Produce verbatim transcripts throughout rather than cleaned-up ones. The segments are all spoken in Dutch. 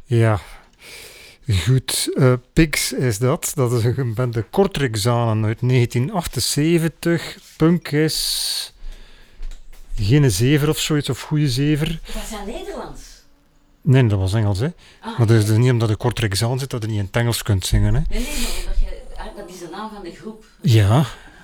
Ja, goed. Uh, Pigs is dat. Dat is een band de Kortrijk-Zanen uit negentien achtenzeventig. Punk is geen zever of zoiets, of goede zever. Was dat Nederlands? Nee, dat was Engels, hè. Ah, maar dat is dus niet omdat de Kortrijk-Zaan zit dat je niet in het Engels kunt zingen, hè. Nee, nee, maar omdat je, ah, dat is de naam van de groep. Ja.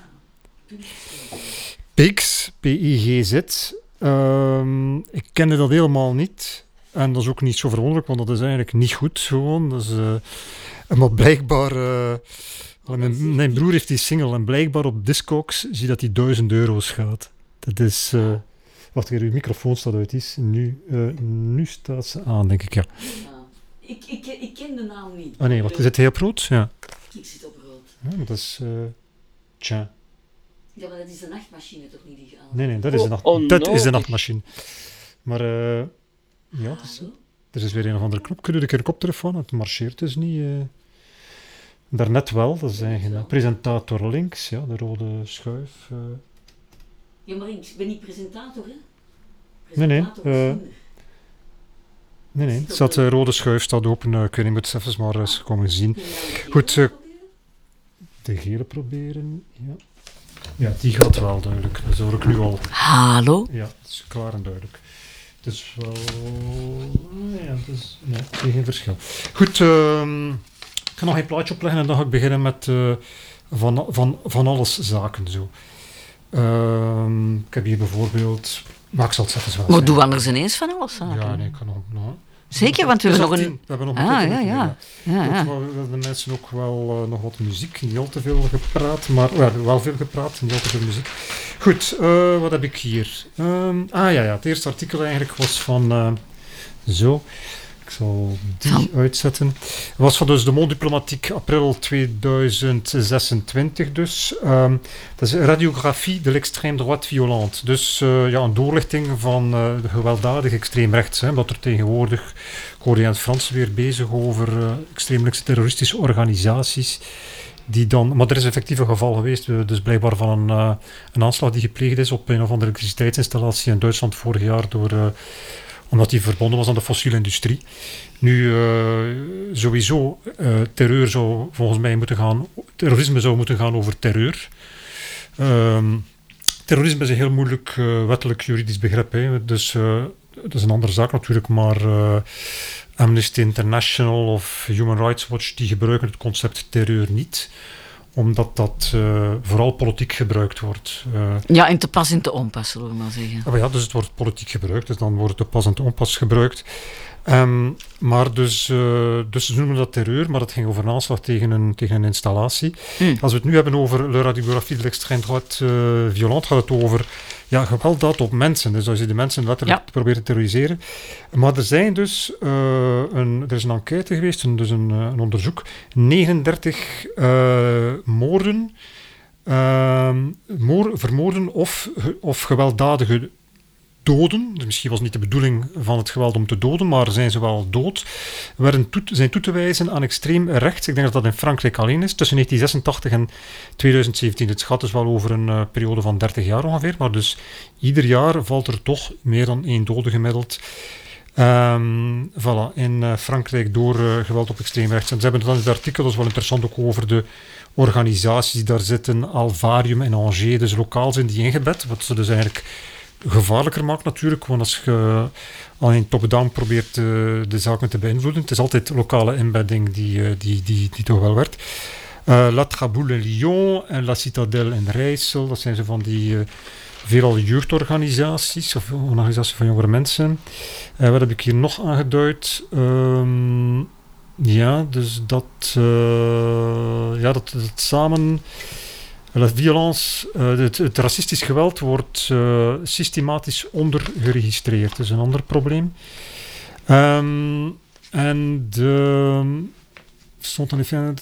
Pigs, P I G Z. Um, ik kende dat helemaal niet. En dat is ook niet zo verwonderlijk, want dat is eigenlijk niet goed gewoon. Dus, uh, maar blijkbaar... Uh, mijn, mijn broer heeft die single en blijkbaar op Discogs zie je dat die duizend euro's gaat. Dat is... Uh, wacht, uw microfoon staat uit is. Nu, uh, nu staat ze aan, denk ik, ja. ja. Ik, ik, ik ken de naam niet. Ah nee, wat is het heel op rood? Ja. Ik zit op rood. Ja, maar dat is... Uh, tja. Ja, maar dat is de nachtmachine toch niet die gaan? Nee, nee, dat is de, nacht, oh, dat no. is de nachtmachine. Maar... Uh, Ja, dus, er is weer een of andere knop. Kun je de keer koptelefoon? Het marcheert dus niet. Uh, daarnet wel, dat is eigenlijk een presentator links, ja, de rode schuif. Uh. Ja, maar ik ben niet presentator, hè? Presentator nee, nee. Uh, nee, nee. Het staat, de rode schuif staat open. Uh, ik weet niet, moet het even maar eens komen zien. Goed, uh, de gele proberen. Ja. Ja, die gaat wel duidelijk. Dat hoor ik nu al. Hallo? Ja, dat is klaar en duidelijk. Het is wel... Ja, het is... Nee, geen verschil. Goed, uh, ik ga nog een plaatje opleggen en dan ga ik beginnen met uh, van, van, van alles zaken. Zo. Uh, ik heb hier bijvoorbeeld... Maar ik zal het zelfs wel Maar doe anders ineens van alles zaken. Ja, nee, ik kan nog... Nou, zeker, want we hebben nog een... We hebben nog ah, een ja, ja. ja, ja. We hebben de mensen ook wel uh, nog wat muziek. Niet al te veel gepraat, maar well, wel veel gepraat, niet al te veel muziek. Goed, uh, wat heb ik hier? Um, ah ja, ja, het eerste artikel eigenlijk was van... Uh, zo, ik zal die van. uitzetten. Het was van dus de Monde Diplomatique, april tweeduizend zesentwintig dus. Um, dat is radiografie de l'extrême droite violente. Dus uh, ja, een doorlichting van uh, de gewelddadige extreem rechts. Hè, omdat er tegenwoordig, ik hoorde je in het Frans weer bezig over uh, extreem rechtse terroristische organisaties. Die dan, maar er is effectief een geval geweest, dus blijkbaar van een, uh, een aanslag die gepleegd is op een of andere elektriciteitsinstallatie in Duitsland vorig jaar door... Uh, omdat die verbonden was aan de fossiele industrie. Nu, uh, sowieso, uh, terreur zou volgens mij moeten gaan... Terrorisme zou moeten gaan over terreur. Um, terrorisme is een heel moeilijk uh, wettelijk juridisch begrip. Hè. Dus uh, dat is een andere zaak natuurlijk, maar... Uh, Amnesty International of Human Rights Watch, die gebruiken het concept terreur niet. Omdat dat uh, vooral politiek gebruikt wordt. Uh, ja, in te pas en te onpas, zullen we maar zeggen. Oh ja, dus het wordt politiek gebruikt, dus dan wordt het te pas en te onpas gebruikt. Um, maar dus, uh, dus ze noemen dat terreur, maar dat ging over een aanslag tegen een, tegen een installatie. Mm. Als we het nu hebben over le radiographie de l'extrême droite uh, violente, gaat het over ja, gewelddaad op mensen. Dus als je de mensen letterlijk ja. probeert te terroriseren. Maar er zijn dus, uh, een, er is een enquête geweest, een, dus een, een onderzoek, negenendertig uh, moorden, uh, moor, vermoorden of, of gewelddadige doden, dus misschien was niet de bedoeling van het geweld om te doden, maar zijn ze wel dood, werden toe, zijn toe te wijzen aan extreem rechts. Ik denk dat dat in Frankrijk alleen is, tussen negentien zesentachtig en tweeduizend zeventien. Het gaat dus wel over een uh, periode van dertig jaar ongeveer, maar dus ieder jaar valt er toch meer dan één dode gemiddeld. Um, voilà, in uh, Frankrijk door uh, geweld op extreem rechts. En ze hebben dan in het artikel, dat is wel interessant, ook over de organisaties die daar zitten, Alvarium en Angers, dus lokaal zijn die ingebed, wat ze dus eigenlijk gevaarlijker maakt natuurlijk, want als je alleen top-down probeert uh, de zaken te beïnvloeden, het is altijd lokale inbedding die, uh, die, die, die toch wel werkt. Uh, La Traboule in Lyon en La Citadelle in Rijssel, dat zijn zo van die uh, veelal jeugdorganisaties of organisaties van jongere mensen. Uh, wat heb ik hier nog aangeduid? Um, ja, dus dat, uh, ja, dat, dat samen... La violence, uh, het, het racistisch geweld wordt uh, systematisch ondergeregistreerd. Dat is een ander probleem. Um, en de... Stond dan even...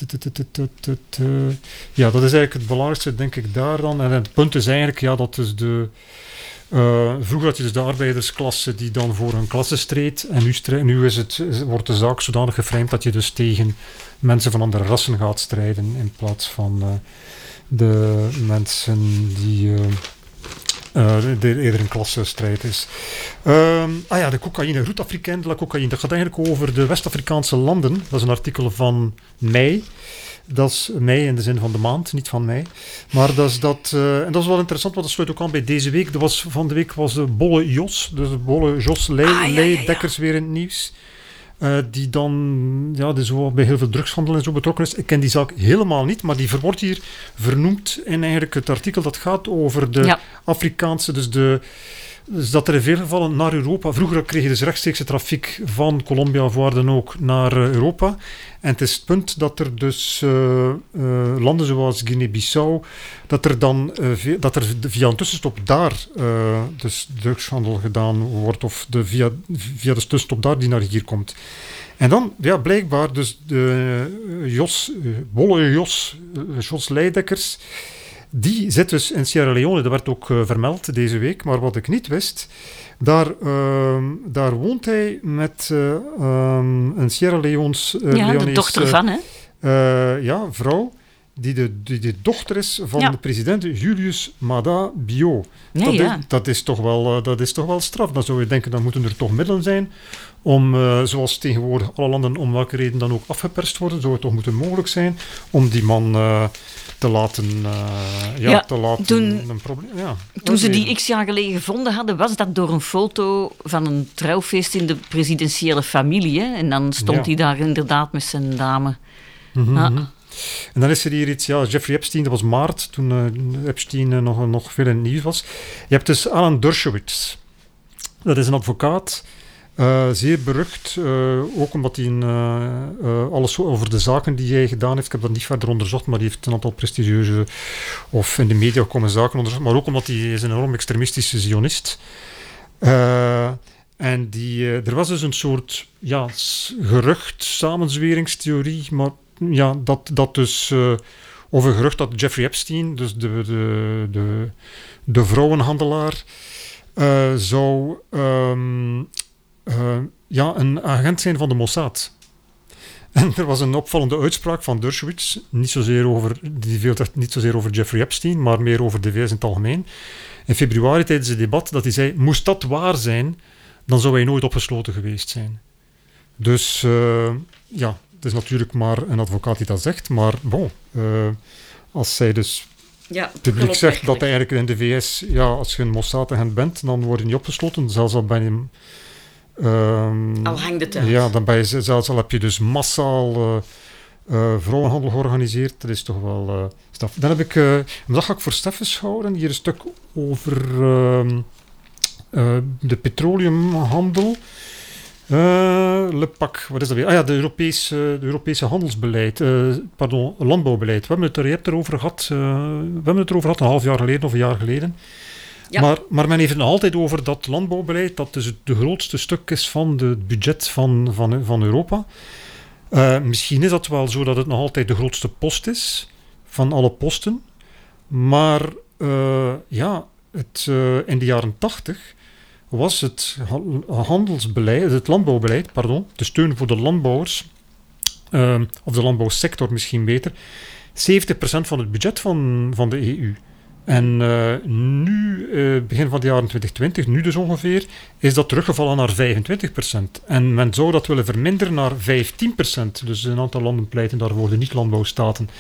Ja, dat is eigenlijk het belangrijkste, denk ik, daar dan. En het punt is eigenlijk, ja, dat is de... Uh, vroeger had je dus de arbeidersklasse die dan voor een klasse streed. En nu, strijd, nu is het, wordt de zaak zodanig geframed dat je dus tegen mensen van andere rassen gaat strijden in plaats van... Uh, de mensen die uh, Uh, de, eerder een klassenstrijd is. Uh, ah ja, de cocaïne, route africaine de la cocaïne. Dat gaat eigenlijk over de West-Afrikaanse landen. Dat is een artikel van mei. Dat is mei in de zin van de maand, niet van mei. Maar dat is dat... Uh, en dat is wel interessant, want dat sluit ook aan bij deze week. Dat was, van de week was de Bolle Jos, dus de Bolle Jos Leidekkers ah, ja, ja, ja. weer in het nieuws. Uh, die dan ja, die zo bij heel veel drugshandel en zo betrokken is. Ik ken die zaak helemaal niet, maar die wordt hier vernoemd in eigenlijk het artikel dat gaat over de ja. Afrikaanse, dus, de, dus dat er in veel gevallen naar Europa, vroeger kreeg je dus rechtstreekse trafiek van Colombia of waar dan ook naar uh, Europa. En het is het punt dat er dus uh, uh, landen zoals Guinea-Bissau, dat er dan uh, via, dat er via een tussenstop daar uh, dus drugshandel gedaan wordt, of de, via, via de tussenstop daar die naar hier komt. En dan, ja, blijkbaar dus de uh, Jos, uh, Bolle Jos, uh, Jos Leidekkers, die zit dus in Sierra Leone, dat werd ook uh, vermeld deze week, maar wat ik niet wist, daar, uh, daar woont hij met uh, um, een Sierra Leones... Uh, ja, Leones, de dochter uh, van, hè? Uh, ja, vrouw, die de, die de dochter is van ja. de president Julius Maada Bio. Nee, dat, ja. is, dat, is toch wel, uh, dat is toch wel straf. Dan zou je denken, dan moeten er toch middelen zijn om, uh, zoals tegenwoordig alle landen om welke reden dan ook afgeperst worden, zou het toch moeten mogelijk zijn om die man... Uh, te laten, uh, ja, ja, te laten toen, een probleem. Ja, toen ze die x jaar geleden gevonden hadden, was dat door een foto van een trouwfeest in de presidentiële familie. Hè? En dan stond ja. hij daar inderdaad met zijn dame. Mm-hmm. Ja. En dan is er hier iets, ja, Jeffrey Epstein, dat was maart, toen uh, Epstein uh, nog, nog veel in het nieuws was. Je hebt dus Alan Dershowitz. Dat is een advocaat. Uh, zeer berucht, uh, ook omdat hij een, uh, uh, alles over de zaken die hij gedaan heeft, ik heb dat niet verder onderzocht, maar die heeft een aantal prestigieuze of in de media komen zaken onderzocht, maar ook omdat hij is een enorm extremistische zionist. Uh, en die, uh, er was dus een soort ja, gerucht, samenzweringstheorie, maar ja, dat, dat dus, uh, of een gerucht dat Jeffrey Epstein, dus de, de, de, de vrouwenhandelaar, uh, zou... Um, Uh, ja, een agent zijn van de Mossad. En er was een opvallende uitspraak van Dershowitz, niet zozeer over, die veel niet zozeer over Jeffrey Epstein, maar meer over de V S in het algemeen. In februari tijdens het debat dat hij zei, moest dat waar zijn, dan zou hij nooit opgesloten geweest zijn. Dus uh, ja, het is natuurlijk maar een advocaat die dat zegt, maar bon, uh, als zij dus ja, publiek zegt dat hij eigenlijk in de V S, ja, als je een Mossad-agent bent, dan word je niet opgesloten, zelfs al ben je... Um, al hangt het uit. Ja, dan ben je, zelfs al heb je dus massaal uh, uh, vrouwenhandel georganiseerd. Dat is toch wel uh, staf. Dan heb ik, uh, dat ga ik voor Steffens houden. Hier een stuk over uh, uh, de petroleumhandel. Uh, Le Pac, wat is dat weer? Ah ja, de Europese, de Europese handelsbeleid, uh, pardon, landbouwbeleid. We hebben het er, je hebt het erover gehad, uh, we hebben het erover gehad een half jaar geleden of een jaar geleden. Ja. Maar, maar men heeft het nog altijd over dat landbouwbeleid, dat dus het de grootste stuk is van het budget van, van, van Europa. Uh, misschien is dat wel zo dat het nog altijd de grootste post is, van alle posten. Maar uh, ja, het, uh, in de jaren tachtig was het handelsbeleid, het landbouwbeleid, pardon, de steun voor de landbouwers, uh, of de landbouwsector misschien beter, zeventig procent van het budget van, van de E U. En uh, nu, uh, begin van de jaren twintig twintig, nu dus ongeveer, is dat teruggevallen naar vijfentwintig procent. En men zou dat willen verminderen naar vijftien procent. Dus een aantal landen pleiten daarvoor, de niet-landbouwstaten.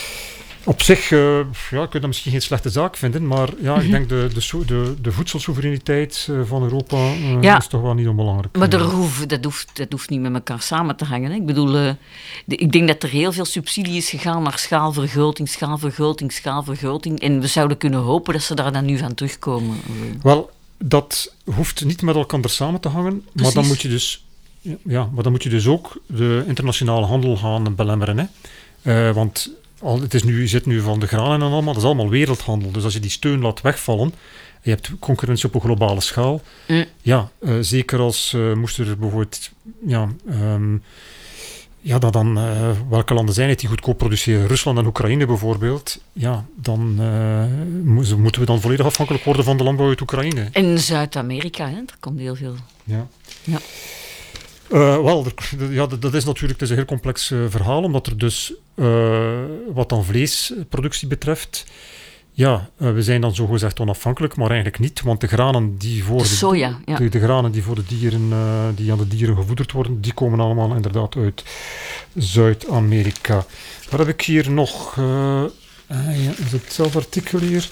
Op zich, uh, ja, kun je dat misschien geen slechte zaak vinden, maar ja, mm-hmm. ik denk de, de, de, de voedselsoevereiniteit uh, van Europa uh, ja, is toch wel niet onbelangrijk. Maar er hoeft, dat, hoeft, dat hoeft niet met elkaar samen te hangen. Hè. Ik bedoel, uh, de, ik denk dat er heel veel subsidie is gegaan naar schaalvergroting, schaalvergroting, schaalvergroting. En we zouden kunnen hopen dat ze daar dan nu van terugkomen. Wel, dat hoeft niet met elkaar samen te hangen, Precies. maar dan moet je dus, ja, maar dan moet je dus ook de internationale handel gaan belemmeren. Hè. Uh, want Al, het is nu, je zit nu van de granen en allemaal, dat is allemaal wereldhandel. Dus als je die steun laat wegvallen, en je hebt concurrentie op een globale schaal, mm. ja, uh, zeker als uh, moest er bijvoorbeeld, ja, um, ja dat dan, uh, welke landen zijn het die goedkoop produceren? Rusland en Oekraïne bijvoorbeeld, ja, dan uh, moeten we dan volledig afhankelijk worden van de landbouw uit Oekraïne. In Zuid-Amerika, hè, daar komt heel veel. Ja. ja. Uh, wel, ja, dat is natuurlijk het is een heel complex uh, verhaal, omdat er dus, uh, wat dan vleesproductie betreft, ja, uh, we zijn dan zogezegd onafhankelijk, maar eigenlijk niet, want de granen die voor de, de, soja, ja. de, de granen die voor de dieren, uh, die aan de dieren gevoederd worden, die komen allemaal inderdaad uit Zuid-Amerika. Wat heb ik hier nog? Uh, ah, ja, is het hetzelfde artikel hier?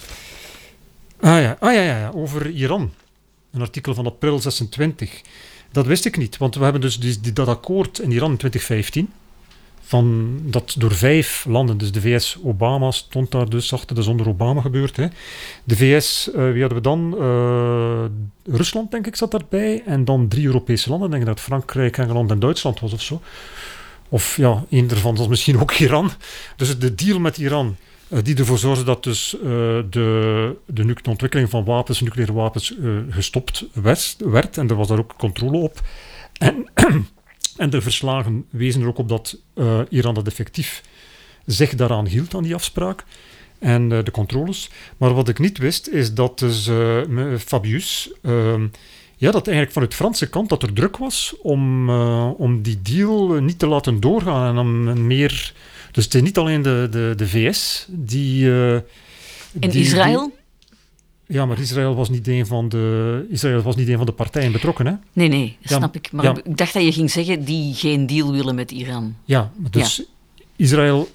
Ah ja, ah, ja, ja, ja, over Iran. Een artikel van april zesentwintig. Dat wist ik niet, want we hebben dus die, die, dat akkoord in Iran in twintig vijftien. Van dat door vijf landen, dus de V S, Obama stond daar dus achter, dat is onder Obama gebeurd. Hè. De V S, uh, wie hadden we dan? Uh, Rusland, denk ik, zat daarbij. En dan drie Europese landen, denk ik dat Frankrijk, Engeland en Duitsland was of zo. Of ja, één daarvan was misschien ook Iran. Dus de deal met Iran, uh, die ervoor zorgde dat dus uh, de, de, nu- de ontwikkeling van wapens, nucleaire wapens, uh, gestopt werd, werd. En er was daar ook controle op. En... En de verslagen wezen er ook op dat uh, Iran dat effectief zich daaraan hield, aan die afspraak. En uh, de controles. Maar wat ik niet wist, is dat dus, uh, Fabius... Uh, ja, dat eigenlijk vanuit de Franse kant dat er druk was om, uh, om die deal niet te laten doorgaan. En om meer... Dus het is niet alleen de, de, de V S die... Uh, en die, Israël? Die, ja, maar Israël was niet een van de, Israël was niet een van de partijen betrokken, hè? Nee, nee, dat ja, snap ik. Maar ja. ik dacht dat je ging zeggen die geen deal willen met Iran. Ja, dus ja. Israël...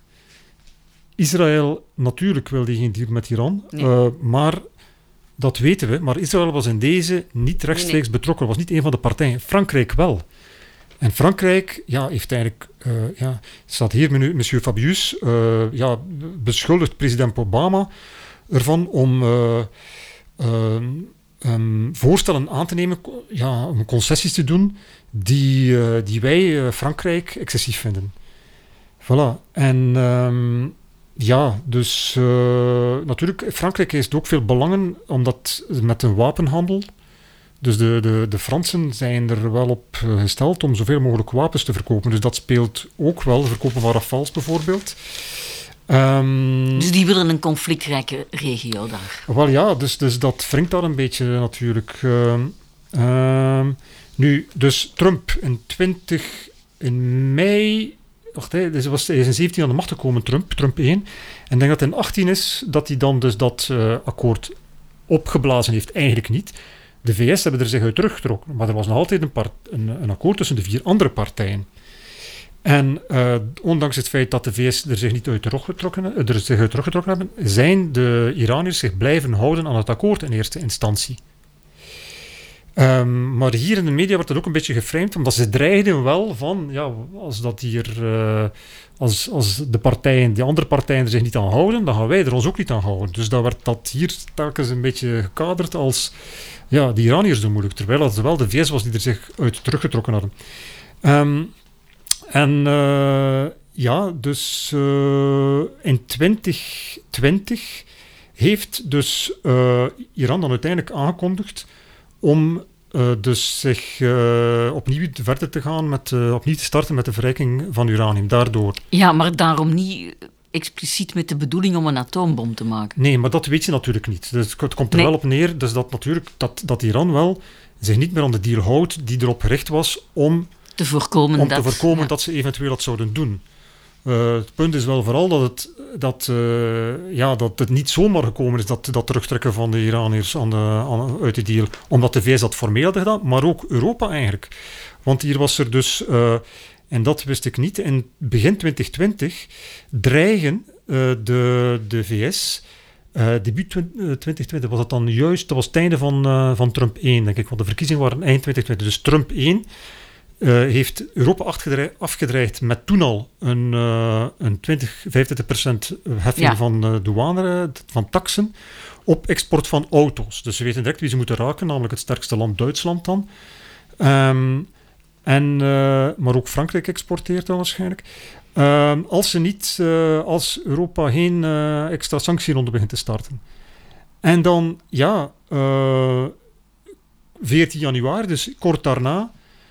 Israël, natuurlijk wil die geen deal met Iran, Nee. uh, maar dat weten we. Maar Israël was in deze niet rechtstreeks nee. betrokken, was niet een van de partijen. Frankrijk wel. En Frankrijk ja, heeft eigenlijk, uh, ja, staat hier monsieur Fabius, uh, ja, beschuldigt president Obama ervan om uh, uh, um, voorstellen aan te nemen, ja, om concessies te doen die, uh, die wij uh, Frankrijk excessief vinden. Voilà. En um, ja, dus uh, natuurlijk, Frankrijk heeft ook veel belangen, omdat met een wapenhandel. Dus de, de, de Fransen zijn er wel op gesteld om zoveel mogelijk wapens te verkopen. Dus dat speelt ook wel, de verkopen van Rafales bijvoorbeeld. Um, dus die willen een conflictrijke regio daar. Wel ja, dus, dus dat wringt daar een beetje natuurlijk. Uh, uh, nu, dus Trump in twintig, in mei... Wacht, hij is, was, hij is in zeventien aan de macht gekomen, Trump, Trump één. En ik denk dat het in achttien is dat hij dan dus dat uh, akkoord opgeblazen heeft. Eigenlijk niet. De V S hebben er zich uit teruggetrokken. Maar er was nog altijd een, part, een, een akkoord tussen de vier andere partijen. En uh, ondanks het feit dat de V S er zich niet uit teruggetrokken, er zich uit teruggetrokken hebben, zijn de Iraniërs zich blijven houden aan het akkoord in eerste instantie. Um, maar hier in de media wordt het ook een beetje geframed, omdat ze dreigden wel van, ja, als dat hier, uh, als, als de partijen, die andere partijen er zich niet aan houden, dan gaan wij er ons ook niet aan houden. Dus dan werd dat hier telkens een beetje gekaderd als, ja, de Iraniërs doen moeilijk, terwijl het wel de V S was die er zich uit teruggetrokken hadden. Um, en uh, ja, dus uh, in twintig twintig heeft dus uh, Iran dan uiteindelijk aangekondigd om uh, dus zich uh, opnieuw verder te gaan, met, uh, opnieuw te starten met de verrijking van uranium. Daardoor. Ja, maar daarom niet expliciet met de bedoeling om een atoombom te maken. Nee, maar dat weet je natuurlijk niet. Dus het komt er nee. wel op neer dus dat, natuurlijk, dat, dat Iran wel zich niet meer aan de deal houdt die erop gericht was om te voorkomen, om dat, te voorkomen ja. dat ze eventueel dat zouden doen. Uh, het punt is wel vooral dat het, dat, uh, ja, dat het niet zomaar gekomen is, dat, dat terugtrekken van de Iraniërs aan de, aan, uit de deal, omdat de V S dat formeel had gedaan, maar ook Europa eigenlijk. Want hier was er dus, uh, en dat wist ik niet, in begin twintig twintig dreigen uh, de, de V S, uh, debuut twintig twintig was dat dan juist, dat was het einde van, uh, van Trump één, denk ik, want de verkiezingen waren eind twintig twintig, dus Trump één... Uh, heeft Europa afgedreigd, afgedreigd met toen al een, uh, een twintig, vijfentwintig procent heffing ja. van uh, douane, van taxen, op export van auto's. Dus ze weten direct wie ze moeten raken, namelijk het sterkste land Duitsland dan. Um, en, uh, maar ook Frankrijk exporteert dan waarschijnlijk. Uh, als, ze niet, uh, als Europa geen uh, extra sanctieronde begint te starten. En dan, ja, uh, veertien januari, dus kort daarna,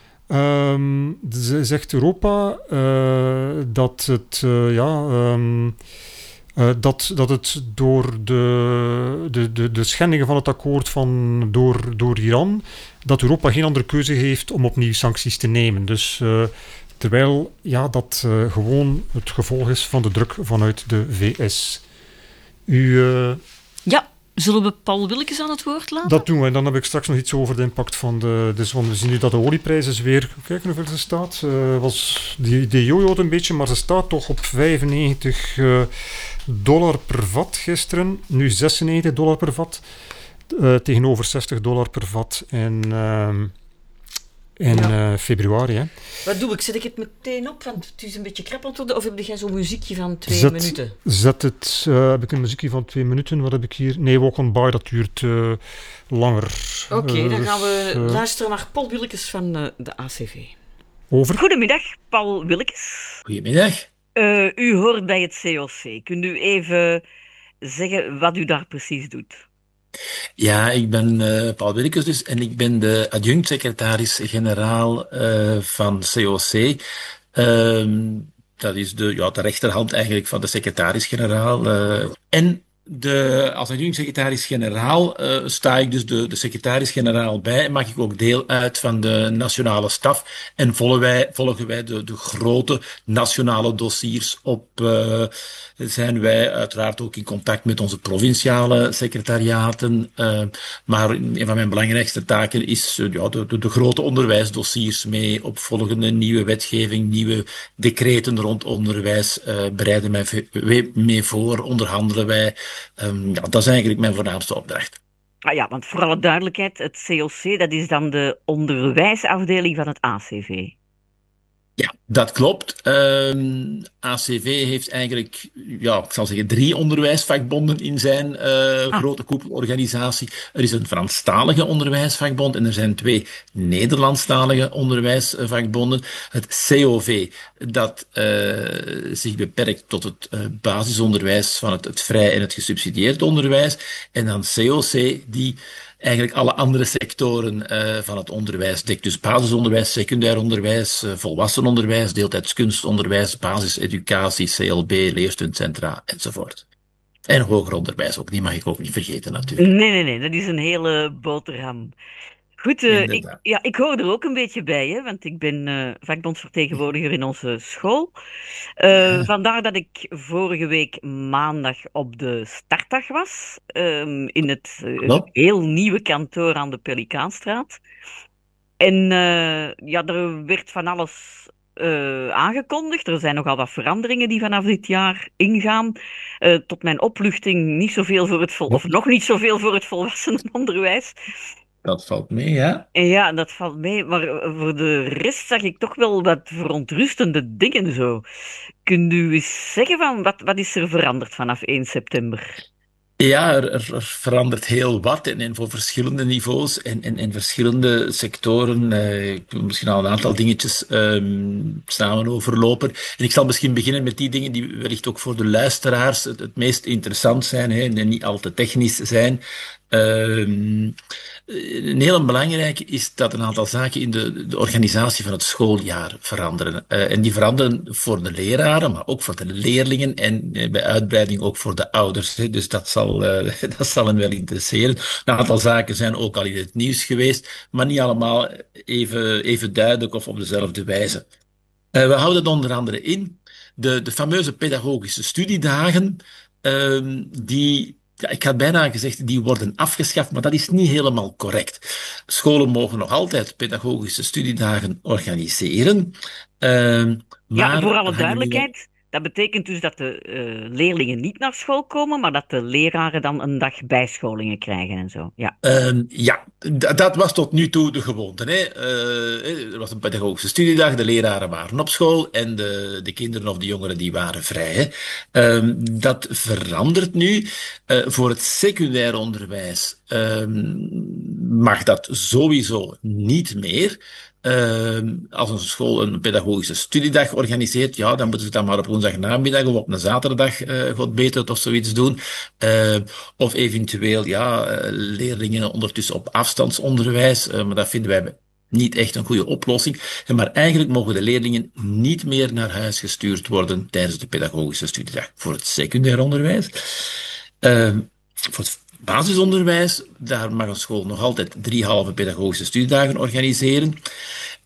Um, zegt Europa uh, dat, het, uh, ja, um, uh, dat, dat het door de, de, de, de schendingen van het akkoord van, door, door Iran, dat Europa geen andere keuze heeft om opnieuw sancties te nemen. Dus, uh, terwijl ja, dat uh, gewoon het gevolg is van de druk vanuit de V S. U... Uh, ja. Zullen we Paul Willekes aan het woord laten? Dat doen we. En dan heb ik straks nog iets over de impact van de... Dus, want we zien nu dat de olieprijs is weer... Kijk hoeveel ze staat. Uh, was, die, die jojoot een beetje, maar ze staat toch op vijfennegentig uh, dollar per vat gisteren. Nu zesennegentig dollar per vat. Uh, tegenover zestig dollar per vat. En... Uh, In ja. uh, februari. Hè. Wat doe ik? Zet ik het meteen op? Want het is een beetje krappend worden. Of heb jij zo'n muziekje van twee zet, minuten? Zet het. Uh, heb ik een muziekje van twee minuten? Wat heb ik hier? Nee, Walk on By, dat duurt uh, langer. Oké, okay, uh, dan gaan we uh, luisteren naar Paul Willekes van uh, de A C V. Over. Goedemiddag, Paul Willekes. Goedemiddag. Uh, u hoort bij het C O C. Kunt u even zeggen wat u daar precies doet? Ja, ik ben uh, Paul Willekes dus en ik ben de adjunct-secretaris-generaal uh, van C O C. Uh, dat is de, ja, de rechterhand eigenlijk van de secretaris-generaal. Uh, en de, als adjunct-secretaris-generaal uh, sta ik dus de, de secretaris-generaal bij en maak ik ook deel uit van de nationale staf en volgen wij, volgen wij de, de grote nationale dossiers op. Uh, zijn wij uiteraard ook in contact met onze provinciale secretariaten. Uh, maar een van mijn belangrijkste taken is uh, ja, de, de, de grote onderwijsdossiers mee opvolgende nieuwe wetgeving, nieuwe decreten rond onderwijs. Uh, bereiden wij mee voor, onderhandelen wij. Um, ja, dat is eigenlijk mijn voornaamste opdracht. Ah ja, want voor alle duidelijkheid, het C O C, dat is dan de onderwijsafdeling van het A C V. Ja, dat klopt. Um, A C V heeft eigenlijk, ja, ik zal zeggen, drie onderwijsvakbonden in zijn uh, ah. grote koepelorganisatie. Er is een Franstalige onderwijsvakbond en er zijn twee Nederlandstalige onderwijsvakbonden. Het C O V, dat uh, zich beperkt tot het uh, basisonderwijs van het, het vrij en het gesubsidieerd onderwijs. En dan C O C, die eigenlijk alle andere sectoren uh, van het onderwijs dekt. Dus basisonderwijs, secundair onderwijs, uh, volwassenenonderwijs, deeltijds kunstonderwijs, basiseducatie, C L B, leerstundcentra enzovoort. En hoger onderwijs ook, die mag ik ook niet vergeten natuurlijk. Nee, nee, nee, dat is een hele boterham. Goed, uh, ik, ja, ik hoor er ook een beetje bij, hè, want ik ben uh, vakbondsvertegenwoordiger in onze school. Uh, ja. Vandaar dat ik vorige week maandag op de startdag was, uh, in het uh, heel nieuwe kantoor aan de Pelikaanstraat. En uh, ja, er werd van alles uh, aangekondigd. Er zijn nogal wat veranderingen die vanaf dit jaar ingaan. Uh, tot mijn opluchting niet zoveel voor het vol- of nog niet zoveel voor het volwassenenonderwijs. Dat valt mee, ja? Ja, dat valt mee. Maar voor de rest zag ik toch wel wat verontrustende dingen zo. Kunt u eens zeggen van wat, wat is er veranderd vanaf één september? Ja, er, er, er verandert heel wat en, en voor verschillende niveaus en, en, en verschillende sectoren. Uh, ik wil misschien al een aantal dingetjes um, samen overlopen. En ik zal misschien beginnen met die dingen die wellicht ook voor de luisteraars het, het meest interessant zijn, hè, en niet al te technisch zijn. Um, een heel belangrijke is dat een aantal zaken in de, de organisatie van het schooljaar veranderen. Uh, en die veranderen voor de leraren, maar ook voor de leerlingen en uh, bij uitbreiding ook voor de ouders. Hè. Dus dat zal, uh, dat zal hen wel interesseren. Een aantal zaken zijn ook al in het nieuws geweest, maar niet allemaal even, even duidelijk of op dezelfde wijze. Uh, we houden onder andere in de, de fameuze pedagogische studiedagen, uh, die... Ja, ik had bijna gezegd, die worden afgeschaft, maar dat is niet helemaal correct. Scholen mogen nog altijd pedagogische studiedagen organiseren. Uh, ja, voor alle duidelijkheid, dat betekent dus dat de uh, leerlingen niet naar school komen, maar dat de leraren dan een dag bijscholingen krijgen en zo. Ja, uh, ja d- dat was tot nu toe de gewoonte. Hè. Uh, er was een pedagogische studiedag, de leraren waren op school en de, de kinderen of de jongeren die waren vrij. Hè. Uh, dat verandert nu. Uh, voor het secundair onderwijs uh, mag dat sowieso niet meer. Uh, als een school een pedagogische studiedag organiseert, ja, dan moeten ze het dan maar op woensdagnamiddag of op een zaterdag, uh, god beter het of zoiets doen. Uh, of eventueel, ja, uh, leerlingen ondertussen op afstandsonderwijs, uh, maar dat vinden wij niet echt een goede oplossing. Maar eigenlijk mogen de leerlingen niet meer naar huis gestuurd worden tijdens de pedagogische studiedag. Voor het secundair onderwijs. Uh, voor het basisonderwijs, daar mag een school nog altijd drie halve pedagogische studiedagen organiseren.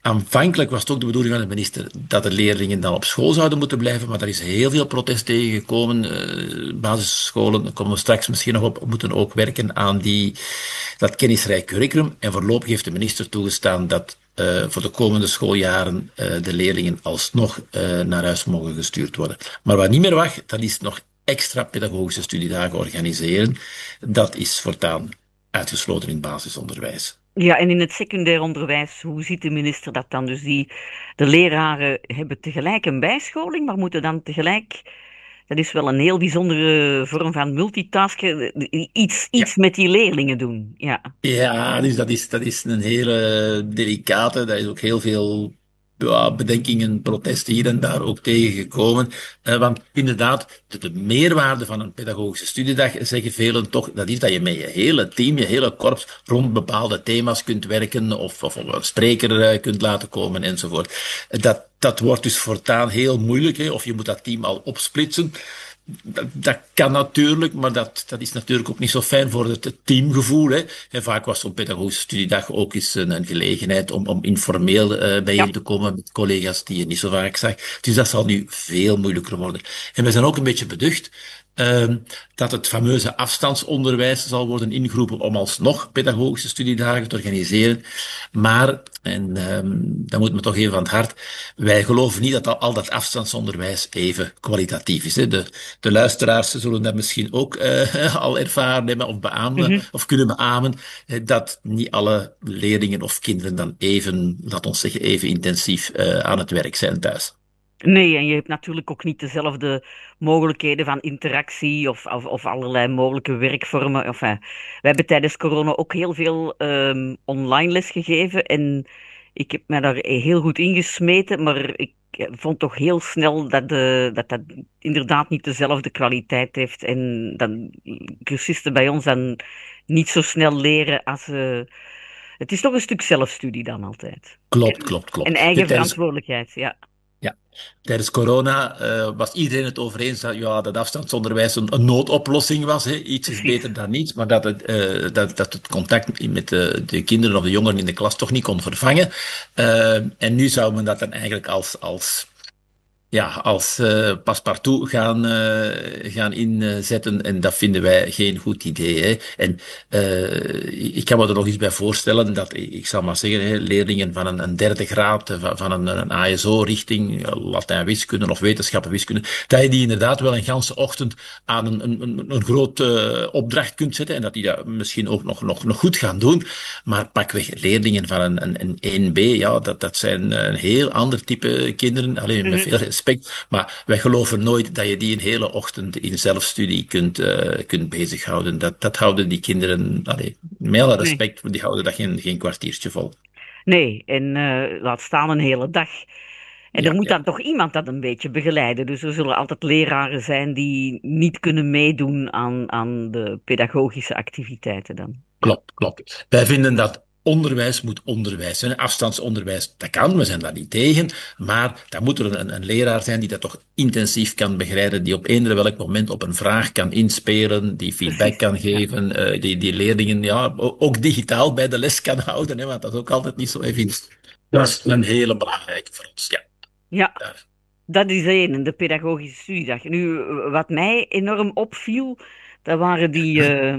Aanvankelijk was het ook de bedoeling van de minister dat de leerlingen dan op school zouden moeten blijven, maar daar is heel veel protest tegen gekomen. Uh, basisscholen, daar komen we straks misschien nog op, moeten ook werken aan die, dat kennisrijk curriculum. En voorlopig heeft de minister toegestaan dat uh, voor de komende schooljaren uh, de leerlingen alsnog uh, naar huis mogen gestuurd worden. Maar wat niet meer mag, dat is nog extra pedagogische studiedagen organiseren. Dat is voortaan uitgesloten in het basisonderwijs. Ja, en in het secundair onderwijs, hoe ziet de minister dat dan? Dus die, de leraren hebben tegelijk een bijscholing, maar moeten dan tegelijk... Dat is wel een heel bijzondere vorm van multitasken. Iets, iets ja. met die leerlingen doen. Ja, ja dus dat, is, dat is een hele delicate. Daar is ook heel veel ja, bedenkingen, protesten hier en daar ook tegengekomen. Uh, want inderdaad, de, de meerwaarde van een pedagogische studiedag, zeggen velen toch, dat is dat je met je hele team, je hele korps, rond bepaalde thema's kunt werken of, of een spreker uh, kunt laten komen enzovoort. Dat, dat wordt dus voortaan heel moeilijk, hè, of je moet dat team al opsplitsen. Dat, dat kan natuurlijk, maar dat, dat is natuurlijk ook niet zo fijn voor het, het teamgevoel. Hè. En vaak was zo'n pedagogische studiedag ook eens een, een gelegenheid om, om informeel uh, bijeen ja. te komen met collega's die je niet zo vaak zag. Dus dat zal nu veel moeilijker worden. En we zijn ook een beetje beducht uh, dat het fameuze afstandsonderwijs zal worden ingeroepen om alsnog pedagogische studiedagen te organiseren. Maar, en um, dat moet me toch even van het hart, wij geloven niet dat al, al dat afstandsonderwijs even kwalitatief is. Hè. De, de luisteraars zullen dat misschien ook uh, al ervaren hebben of beamen, mm-hmm. of kunnen beamen, uh, dat niet alle leerlingen of kinderen dan even, laat ons zeggen, even intensief uh, aan het werk zijn thuis. Nee, en je hebt natuurlijk ook niet dezelfde mogelijkheden van interactie of, of, of allerlei mogelijke werkvormen. Enfin, we hebben tijdens corona ook heel veel um, online les gegeven en ik heb me daar heel goed ingesmeten, maar ik vond toch heel snel dat de, dat, dat inderdaad niet dezelfde kwaliteit heeft en dat cursisten bij ons dan niet zo snel leren als... Uh, het is toch een stuk zelfstudie dan altijd. Klopt, klopt, klopt. En eigen verantwoordelijkheid, ja. Ja, tijdens corona uh, was iedereen het over eens dat ja, dat afstandsonderwijs een, een noodoplossing was. Hè. Iets is beter dan niets, maar dat het, uh, dat, dat het contact met de, de kinderen of de jongeren in de klas toch niet kon vervangen. Uh, en nu zou men dat dan eigenlijk als... als Ja, als uh, paspartout gaan, uh, gaan inzetten. En dat vinden wij geen goed idee. Hè. En uh, ik kan me er nog iets bij voorstellen dat, ik zal maar zeggen, hè, leerlingen van een, een derde graad, van, van een, een A S O-richting, Latijn-wiskunde of wetenschappen-wiskunde, dat je die inderdaad wel een ganse ochtend aan een, een, een grote uh, opdracht kunt zetten. En dat die dat misschien ook nog, nog, nog goed gaan doen. Maar pakweg leerlingen van een, een, een één B, ja, dat, dat zijn een heel ander type kinderen. Alleen met mm-hmm. veel respect. Maar wij geloven nooit dat je die een hele ochtend in zelfstudie kunt, uh, kunt bezighouden. Dat, dat houden die kinderen, allee, met alle respect, nee. die houden dat geen, geen kwartiertje vol. Nee, en uh, laat staan een hele dag. En ja, er moet ja. dan toch iemand dat een beetje begeleiden. Dus er zullen altijd leraren zijn die niet kunnen meedoen aan, aan de pedagogische activiteiten dan. Klopt, klopt. Wij vinden dat onderwijs moet onderwijs zijn. Afstandsonderwijs, dat kan, we zijn daar niet tegen. Maar dan moet er een, een leraar zijn die dat toch intensief kan begeleiden, die op eender welk moment op een vraag kan inspelen, die feedback kan geven, ja. uh, die, die leerlingen ja, ook digitaal bij de les kan houden, hè, want dat is ook altijd niet zo evident. Dat is een hele belangrijke voor ons, ja. Ja, daar. Dat is één, de pedagogische studiedag. Nu, wat mij enorm opviel, dat waren die uh,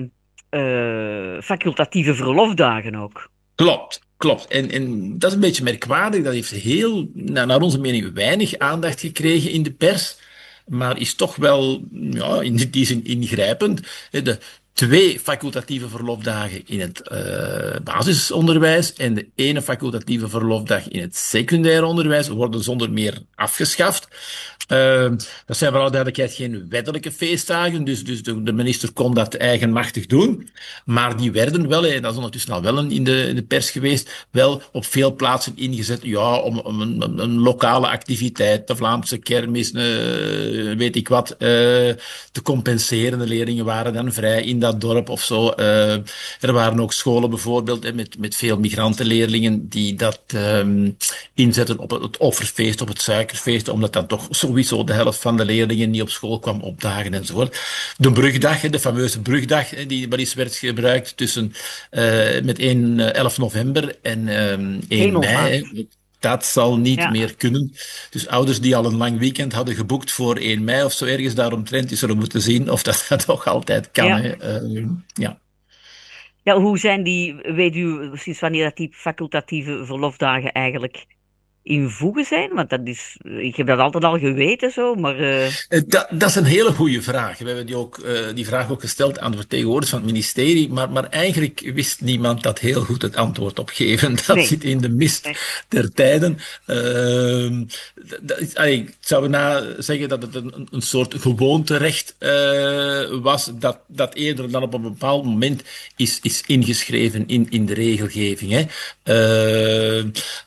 uh, facultatieve verlofdagen ook. Klopt, klopt. En, en dat is een beetje merkwaardig. Dat heeft heel, naar onze mening, weinig aandacht gekregen in de pers. Maar is toch wel ja, in die zin ingrijpend. De twee facultatieve verlofdagen in het uh, basisonderwijs en de ene facultatieve verlofdag in het secundair onderwijs worden zonder meer afgeschaft. Uh, dat zijn voor alle duidelijkheid geen wettelijke feestdagen, dus, dus de, de minister kon dat eigenmachtig doen. Maar die werden wel, en dat is ondertussen al wel in de, in de pers geweest, wel op veel plaatsen ingezet ja, om, om een, een lokale activiteit, de Vlaamse kermis, uh, weet ik wat, uh, te compenseren. De leerlingen waren dan vrij in dat dorp of zo. Uh, er waren ook scholen bijvoorbeeld hè, met, met veel migrantenleerlingen die dat um, inzetten op het offerfeest, op het suikerfeest, omdat dan toch sowieso de helft van de leerlingen niet op school kwam opdagen enzovoort. De brugdag, de fameuze brugdag, die wel eens werd gebruikt tussen uh, met één elf november en um, één mei. Dat dat zal niet Ja. meer kunnen. Dus ouders die al een lang weekend hadden geboekt voor één mei of zo ergens daaromtrent, die zullen moeten zien of dat, dat nog altijd kan. Ja. Hè. Uh, ja. Ja, hoe zijn die, weet u sinds wanneer dat die facultatieve verlofdagen eigenlijk in voegen zijn? Want dat is, ik heb dat altijd al geweten zo, maar... Uh... Dat, dat is een hele goede vraag. We hebben die, ook, uh, die vraag ook gesteld aan de vertegenwoordigers van het ministerie, maar, maar eigenlijk wist niemand dat heel goed het antwoord op geven. Dat nee. zit in de mist nee. der tijden. Uh, dat is, allee, ik zou na zeggen dat het een, een soort gewoonterecht uh, was, dat, dat eerder dan op een bepaald moment is, is ingeschreven in, in de regelgeving. Hè. Uh,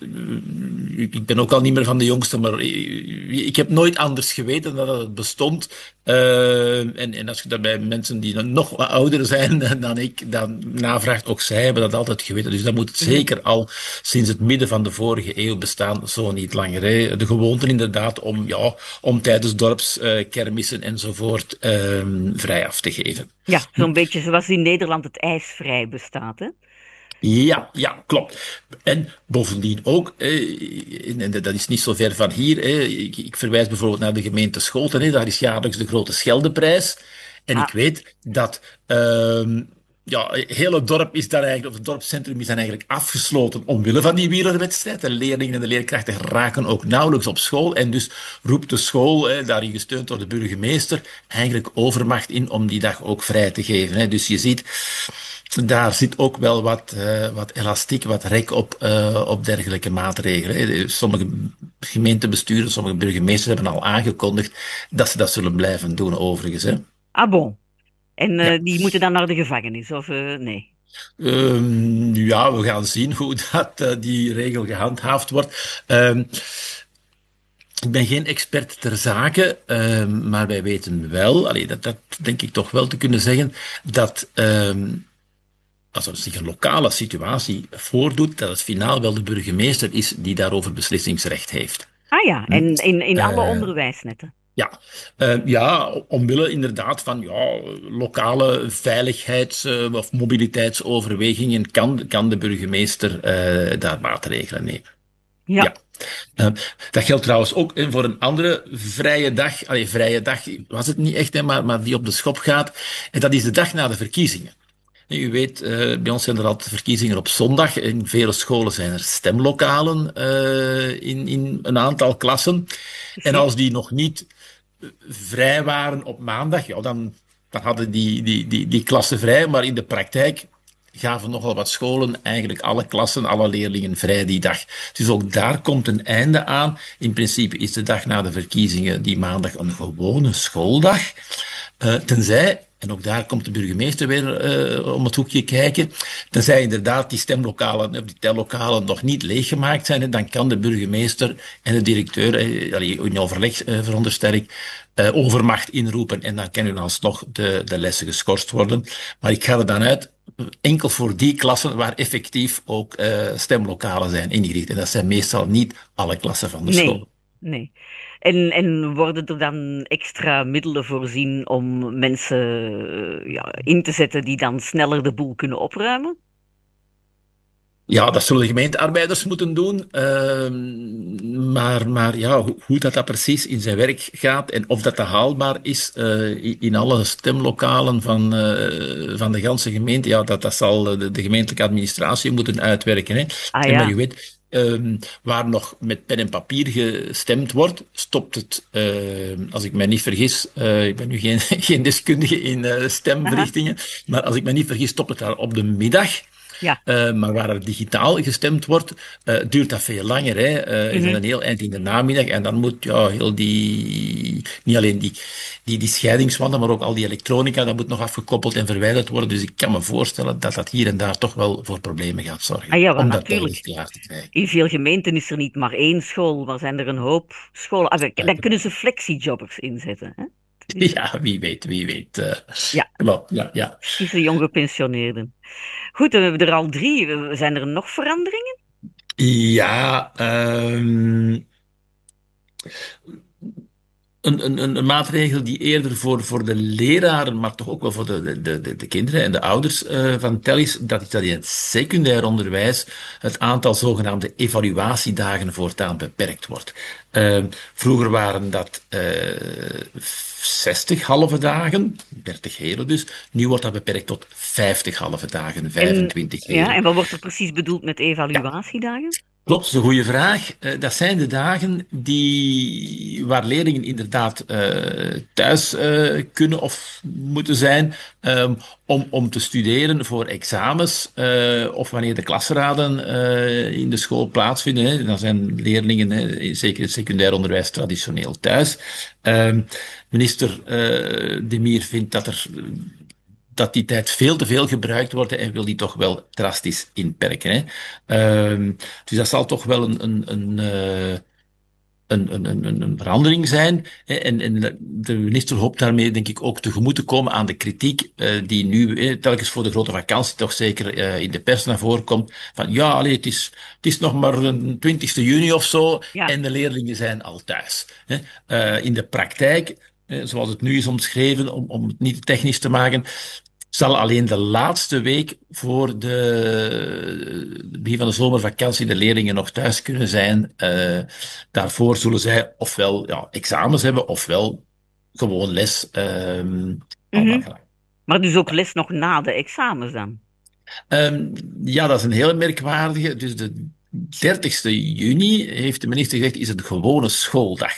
ik ben ook al niet meer van de jongste, maar ik heb nooit anders geweten dan dat het bestond. Uh, en, en als je dat bij mensen die nog wat ouder zijn dan ik dan navraagt, ook zij hebben dat altijd geweten. Dus dat moet zeker al sinds het midden van de vorige eeuw bestaan, zo niet langer. Hè. De gewoonte inderdaad om, ja, om tijdens dorpskermissen uh, enzovoort uh, vrij af te geven. Ja, zo'n beetje zoals in Nederland het ijsvrij bestaat, hè? Ja, ja, klopt. En bovendien ook, eh, en dat is niet zo ver van hier, eh, ik, ik verwijs bijvoorbeeld naar de gemeente Schoten, eh, daar is jaarlijks de Grote Scheldeprijs. En ah. ik weet dat uh, ja, het hele dorp is dan eigenlijk, of het dorpscentrum is dan eigenlijk afgesloten omwille van die wielerwedstrijd. De leerlingen en de leerkrachten raken ook nauwelijks op school. En dus roept de school, eh, daarin gesteund door de burgemeester, eigenlijk overmacht in om die dag ook vrij te geven. Hè. Dus je ziet... Daar zit ook wel wat, uh, wat elastiek, wat rek op, uh, op dergelijke maatregelen. Hè. Sommige gemeentebesturen, sommige burgemeesters hebben al aangekondigd dat ze dat zullen blijven doen, overigens. Hè. Ah bon. En uh, ja. die moeten dan naar de gevangenis, of uh, nee? Uh, ja, we gaan zien hoe dat, uh, die regel gehandhaafd wordt. Uh, Ik ben geen expert ter zake, uh, maar wij weten wel, allee, dat, dat denk ik toch wel te kunnen zeggen, dat... Uh, als er zich een lokale situatie voordoet, dat het finaal wel de burgemeester is die daarover beslissingsrecht heeft. Ah ja, en in, in alle uh, onderwijsnetten? Ja, uh, ja, omwille inderdaad van ja, lokale veiligheids- uh, of mobiliteitsoverwegingen kan, kan de burgemeester uh, daar maatregelen nemen. Ja. ja. Uh, dat geldt trouwens ook hè, voor een andere vrije dag. Allee, vrije dag was het niet echt, hè, maar, maar die op de schop gaat. En dat is de dag na de verkiezingen. U weet, uh, bij ons zijn er altijd verkiezingen op zondag. In vele scholen zijn er stemlokalen uh, in, in een aantal klassen. En als die nog niet vrij waren op maandag, ja, dan, dan hadden die, die, die, die klassen vrij. Maar in de praktijk gaven nogal wat scholen eigenlijk alle klassen, alle leerlingen vrij die dag. Dus ook daar komt een einde aan. In principe is de dag na de verkiezingen die maandag een gewone schooldag. Uh, tenzij... En ook daar komt de burgemeester weer uh, om het hoekje kijken. Tenzij inderdaad die stemlokalen, of die tellokalen nog niet leeggemaakt zijn, dan kan de burgemeester en de directeur, eh, in overleg uh, veronderstel ik, uh, overmacht inroepen en dan kunnen alsnog de, de lessen geschorst worden. Maar ik ga er dan uit, enkel voor die klassen waar effectief ook uh, stemlokalen zijn ingericht. En dat zijn meestal niet alle klassen van de nee, school. Nee. En, en worden er dan extra middelen voorzien om mensen ja, in te zetten die dan sneller de boel kunnen opruimen? Ja, dat zullen de gemeentearbeiders moeten doen. Uh, maar maar ja, hoe, hoe dat, dat precies in zijn werk gaat en of dat, dat haalbaar is uh, in alle stemlokalen van, uh, van de ganse gemeente, ja, dat, dat zal de, de gemeentelijke administratie moeten uitwerken. Hè. Ah, en ja. maar je weet... Um, waar nog met pen en papier gestemd wordt, stopt het, uh, als ik mij niet vergis, uh, ik ben nu geen, geen deskundige in uh, stemverrichtingen, Aha. maar als ik mij niet vergis, stopt het daar op de middag. Ja. Uh, maar waar er digitaal gestemd wordt, uh, duurt dat veel langer. Hè. Uh, mm-hmm. Is dat een heel eind in de namiddag en dan moet ja, heel die, niet alleen die, die, die scheidingswanden, maar ook al die elektronica, dat moet nog afgekoppeld en verwijderd worden. Dus ik kan me voorstellen dat dat hier en daar toch wel voor problemen gaat zorgen. Ah ja, om dat natuurlijk. klaar te krijgen. In veel gemeenten is er niet maar één school, maar zijn er een hoop scholen. Ah, dan kunnen ze flexiejobbers inzetten. Hè? Ja, wie weet, wie weet. Uh, ja. Klopt, ja, ja. Is de jong gepensioneerden. Goed, we hebben er al drie. Zijn er nog veranderingen? Ja, um, een, een, een maatregel die eerder voor, voor de leraren, maar toch ook wel voor de, de, de, de kinderen en de ouders uh, van tel is, dat is dat in het secundair onderwijs het aantal zogenaamde evaluatiedagen voortaan beperkt wordt. Uh, vroeger waren dat uh, zestig halve dagen, dertig hele dus. Nu wordt dat beperkt tot vijftig halve dagen, vijfentwintig hele. Ja, en wat wordt er precies bedoeld met evaluatiedagen? Ja. Klopt, dat is een goede vraag. Uh, dat zijn de dagen die, waar leerlingen inderdaad uh, thuis uh, kunnen of moeten zijn um, om, om te studeren voor examens uh, of wanneer de klasraden uh, in de school plaatsvinden. Hè. Dan zijn leerlingen, hè, zeker in het secundair onderwijs, traditioneel thuis. Uh, minister uh, De Mier vindt dat er... dat die tijd veel te veel gebruikt wordt en wil die toch wel drastisch inperken. Hè. Uh, dus dat zal toch wel een, een, een, uh, een, een, een, een verandering zijn. Hè. En, en de minister hoopt daarmee, denk ik, ook tegemoet te komen aan de kritiek uh, die nu eh, telkens voor de grote vakantie toch zeker uh, in de pers naar voren komt. Van ja, allee, het, is, het is nog maar een twintigste juni of zo ja. En de leerlingen zijn al thuis. Hè. Uh, in de praktijk, eh, zoals het nu is omschreven, om, om het niet technisch te maken, zal alleen de laatste week voor de begin van de zomervakantie de leerlingen nog thuis kunnen zijn. Uh, daarvoor zullen zij ofwel ja, examens hebben, ofwel gewoon les. Um, mm-hmm. Maar dus ook les nog na de examens dan? Um, ja, dat is een hele merkwaardige. Dus de dertigste juni, heeft de minister gezegd, is een gewone schooldag.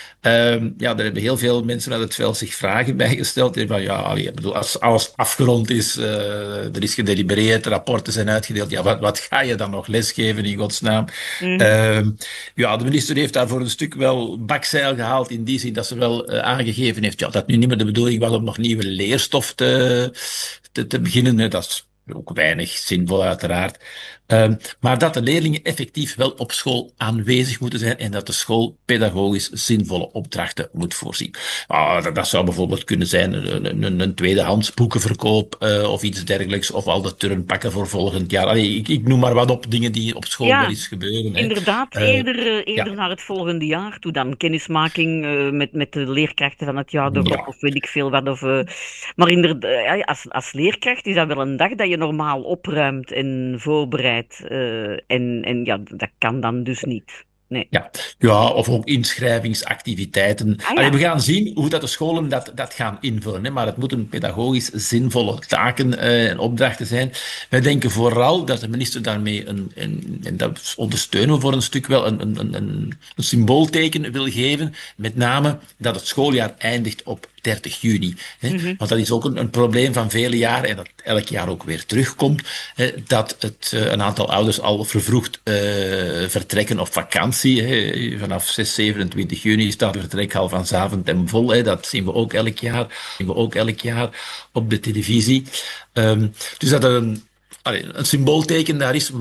Um, ja, daar hebben heel veel mensen uit het veld zich vragen bij gesteld. Van, ja, ik bedoel, als alles afgerond is, uh, er is gedelibereerd, rapporten zijn uitgedeeld, ja, wat, wat ga je dan nog lesgeven in godsnaam? Mm. Um, ja, de minister heeft daar voor een stuk wel bakzeil gehaald, in die zin dat ze wel uh, aangegeven heeft ja, dat nu niet meer de bedoeling was om nog nieuwe leerstof te, te, te beginnen. Dat is ook weinig zinvol, uiteraard. Um, maar dat de leerlingen effectief wel op school aanwezig moeten zijn en dat de school pedagogisch zinvolle opdrachten moet voorzien. Uh, dat, dat zou bijvoorbeeld kunnen zijn een, een, een tweedehands boekenverkoop uh, of iets dergelijks, of al de turnpakken voor volgend jaar. Allee, ik, ik noem maar wat op, dingen die op school ja, wel eens gebeuren. Inderdaad, hè. eerder, uh, eerder ja. naar het volgende jaar toe dan. Kennismaking uh, met, met de leerkrachten van het jaar erop, ja. Of weet ik veel wat. Of, uh, maar inderdaad, uh, als, als leerkracht is dat wel een dag dat je normaal opruimt en voorbereidt. Uh, en, en ja, dat kan dan dus niet. Nee. Ja. ja, of ook inschrijvingsactiviteiten. Ah, ja. Allee, we gaan zien hoe dat de scholen dat, dat gaan invullen. Hè? Maar het moeten pedagogisch zinvolle taken uh, en opdrachten zijn. Wij denken vooral dat de minister daarmee, een, een, en dat ondersteunen we voor een stuk wel, een, een, een, een symboolteken wil geven. Met name dat het schooljaar eindigt op dertig juni. Hè? Mm-hmm. Want dat is ook een, een probleem van vele jaren en dat elk jaar ook weer terugkomt. Hè? Dat het, uh, een aantal ouders al vervroegd uh, vertrekken op vakantie. Hè? Vanaf zes, zevenentwintig juni staat de vertrekhal van Zaventem vol. Hè? Dat zien we ook elk jaar. Dat zien we ook elk jaar op de televisie. Um, dus dat er een, allee, een symboolteken daar is.